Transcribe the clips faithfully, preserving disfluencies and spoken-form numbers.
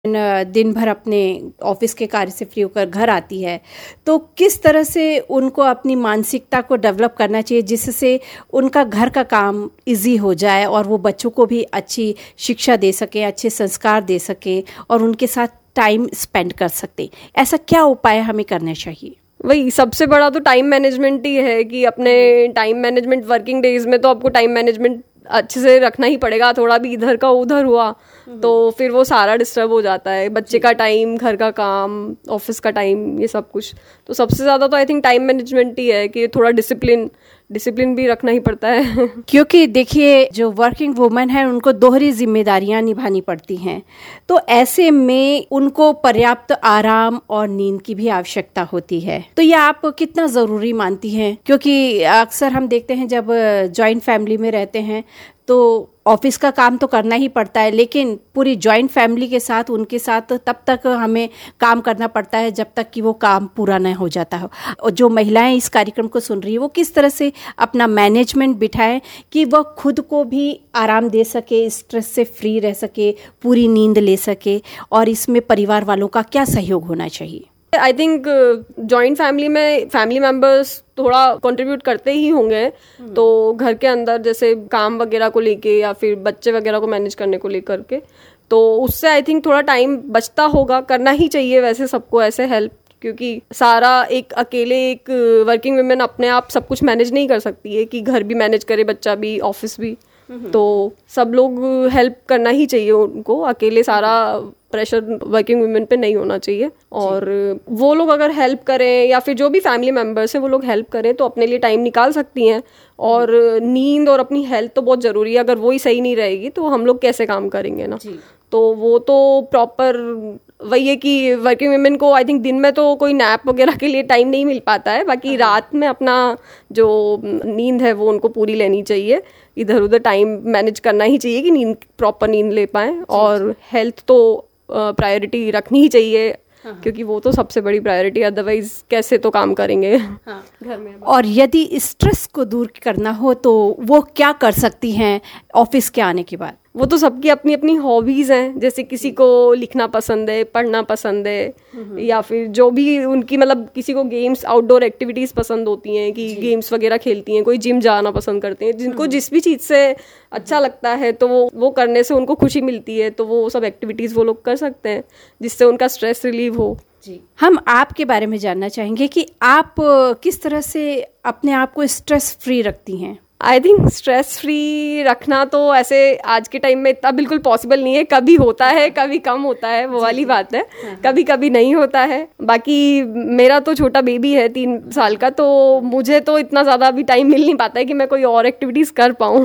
न- दिन भर अपने ऑफिस के कार्य से फ्री होकर घर आती है, तो किस तरह से उनको अपनी मानसिकता को डेवलप करना चाहिए जिससे उनका घर का काम इजी हो जाए और वो बच्चों को भी अच्छी शिक्षा दे सके, अच्छे संस्कार दे सके और उनके साथ टाइम स्पेंड कर सकते। ऐसा क्या उपाय हमें करने चाहिए? वही सबसे बड़ा तो टाइम मैनेजमेंट ही है कि अपने टाइम मैनेजमेंट वर्किंग डेज में तो आपको टाइम मैनेजमेंट अच्छे से रखना ही पड़ेगा। थोड़ा भी इधर का उधर हुआ तो फिर वो सारा डिस्टर्ब हो जाता है, बच्चे का टाइम, घर का काम, ऑफिस का टाइम, ये सब कुछ। तो सबसे ज़्यादा तो आई थिंक टाइम मैनेजमेंट ही है कि थोड़ा डिसिप्लिन डिसिप्लिन भी रखना ही पड़ता है क्योंकि देखिए जो वर्किंग वुमेन है उनको दोहरी जिम्मेदारियां निभानी पड़ती हैं, तो ऐसे में उनको पर्याप्त आराम और नींद की भी आवश्यकता होती है। तो ये आप कितना ज़रूरी मानती हैं? क्योंकि अक्सर हम देखते हैं जब जॉइंट फैमिली में रहते हैं तो ऑफिस का काम तो करना ही पड़ता है, लेकिन पूरी जॉइंट फैमिली के साथ उनके साथ तब तक हमें काम करना पड़ता है जब तक कि वो काम पूरा नहीं हो जाता हो। और जो महिलाएं इस कार्यक्रम को सुन रही है वो किस तरह से अपना मैनेजमेंट बिठाएं कि वह खुद को भी आराम दे सके, स्ट्रेस से फ्री रह सके, पूरी नींद ले सके, और इसमें परिवार वालों का क्या सहयोग होना चाहिए? आई थिंक जॉइंट फैमिली में फैमिली मेंबर्स थोड़ा कंट्रीब्यूट करते ही होंगे। तो घर के अंदर जैसे काम वगैरह को लेके या फिर बच्चे वगैरह को मैनेज करने को लेकर के, तो उससे आई थिंक थोड़ा टाइम बचता होगा। करना ही चाहिए वैसे सबको ऐसे हेल्प, क्योंकि सारा एक अकेले एक वर्किंग वुमेन अपने आप सब कुछ मैनेज नहीं कर सकती है कि घर भी मैनेज करे, बच्चा भी, ऑफिस भी। तो सब लोग हेल्प करना ही चाहिए उनको। अकेले सारा प्रेशर वर्किंग वुमेन पे नहीं होना चाहिए। और वो लोग अगर हेल्प करें या फिर जो भी फैमिली मेंबर्स हैं वो लोग हेल्प करें तो अपने लिए टाइम निकाल सकती हैं। और नींद और अपनी हेल्थ तो बहुत ज़रूरी है। अगर वो ही सही नहीं रहेगी तो हम लोग कैसे काम करेंगे ना। तो वो तो प्रॉपर वही है कि वर्किंग वुमेन को आई थिंक दिन में तो कोई नैप वगैरह के लिए टाइम नहीं मिल पाता है, बाकी रात में अपना जो नींद है वो उनको पूरी लेनी चाहिए। इधर उधर टाइम मैनेज करना ही चाहिए कि नींद प्रॉपर नींद ले पाएँ। और हेल्थ तो प्रायोरिटी रखनी ही चाहिए, हाँ। क्योंकि वो तो सबसे बड़ी प्रायोरिटी, अदरवाइज कैसे तो काम करेंगे, हाँ। घर में। और यदि स्ट्रेस को दूर करना हो तो वो क्या कर सकती हैं ऑफिस के आने के बाद? वो तो सबकी अपनी अपनी हॉबीज़ हैं। जैसे किसी को लिखना पसंद है, पढ़ना पसंद है, या फिर जो भी उनकी मतलब किसी को गेम्स, आउटडोर एक्टिविटीज़ पसंद होती हैं कि गेम्स वगैरह खेलती हैं, कोई जिम जाना पसंद करते हैं। जिनको जिस भी चीज़ से अच्छा लगता है तो वो वो करने से उनको खुशी मिलती है, तो वो सब एक्टिविटीज़ वो लोग कर सकते हैं जिससे उनका स्ट्रेस रिलीव हो। जी, हम आपके बारे में जानना चाहेंगे कि आप किस तरह से अपने आप को स्ट्रेस फ्री रखती हैं? आई थिंक स्ट्रेस फ्री रखना तो ऐसे आज के टाइम में इतना बिल्कुल पॉसिबल नहीं है। कभी होता है, कभी कम होता है, वो वाली बात है। कभी कभी नहीं होता है। बाकी मेरा तो छोटा बेबी है तीन साल का, तो मुझे तो इतना ज़्यादा अभी टाइम मिल नहीं पाता है कि मैं कोई और एक्टिविटीज़ कर पाऊँ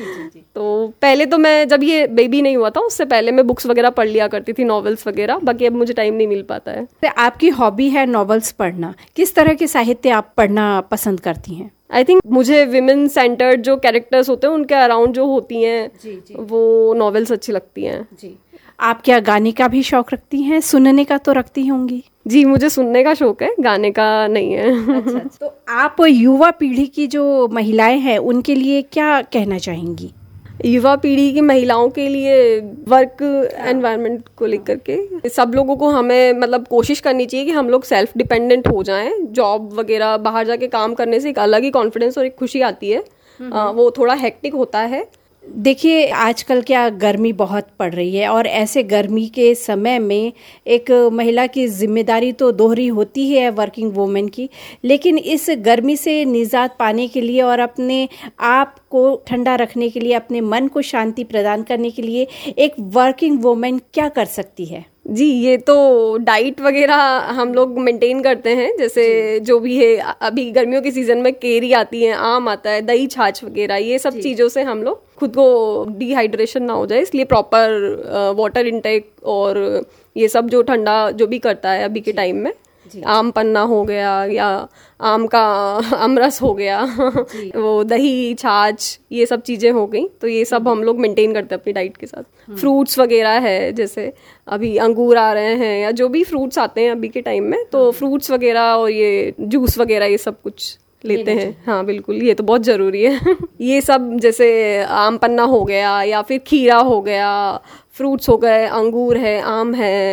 तो पहले तो मैं जब ये बेबी नहीं हुआ था उससे पहले मैं बुक्स वगैरह पढ़ लिया करती थी, नॉवेल्स वगैरह। बाकी अब मुझे टाइम नहीं मिल पाता है। तो आपकी हॉबी है नॉवेल्स पढ़ना। किस तरह के साहित्य आप पढ़ना पसंद करती हैं? आई थिंक मुझे विमेन सेंटर्ड जो कैरेक्टर्स होते हैं उनके अराउंड जो होती हैं, जी, जी. वो नॉवेल्स अच्छी लगती हैं। जी, आप क्या गाने का भी शौक रखती हैं? सुनने का तो रखती होंगी। जी, मुझे सुनने का शौक है, गाने का नहीं है। अच्छा, तो आप युवा पीढ़ी की जो महिलाएं हैं उनके लिए क्या कहना चाहेंगी? युवा पीढ़ी की महिलाओं के लिए वर्क एनवायरनमेंट को लेकर के सब लोगों को हमें मतलब कोशिश करनी चाहिए कि हम लोग सेल्फ डिपेंडेंट हो जाएं। जॉब वगैरह बाहर जाके काम करने से एक अलग ही कॉन्फिडेंस और एक खुशी आती है। आ, वो थोड़ा हेक्टिक होता है। देखिए आजकल क्या गर्मी बहुत पड़ रही है और ऐसे गर्मी के समय में एक महिला की जिम्मेदारी तो दोहरी होती है वर्किंग वुमेन की, लेकिन इस गर्मी से निजात पाने के लिए और अपने आप को ठंडा रखने के लिए, अपने मन को शांति प्रदान करने के लिए एक वर्किंग वुमेन क्या कर सकती है? जी, ये तो डाइट वगैरह हम लोग मेंटेन करते हैं। जैसे जो भी है, अभी गर्मियों के सीजन में केरी आती है, आम आता है, दही छाछ वगैरह, ये सब चीज़ों से हम लोग खुद को डिहाइड्रेशन ना हो जाए, इसलिए प्रॉपर वाटर इनटेक और ये सब जो ठंडा जो भी करता है अभी के टाइम में, आम पन्ना हो गया या आम का अमरस हो गया वो दही छाछ, ये सब चीज़ें हो गई। तो ये सब हम लोग मेंटेन करते हैं अपनी डाइट के साथ। फ्रूट्स वगैरह है, जैसे अभी अंगूर आ रहे हैं या जो भी फ्रूट्स आते हैं अभी के टाइम में, तो फ्रूट्स वगैरह और ये जूस वगैरह ये सब कुछ लेते हैं। हाँ बिल्कुल, ये तो बहुत ज़रूरी है ये सब जैसे आम पन्ना हो गया या फिर खीरा हो गया, फ्रूट्स हो गए, अंगूर है, आम है,